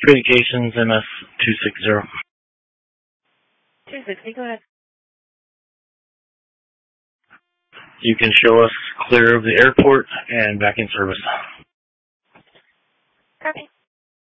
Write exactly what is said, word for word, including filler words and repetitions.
Communications M S two sixty. two sixty, go ahead. You can show us clear of the airport and back in service. Copy.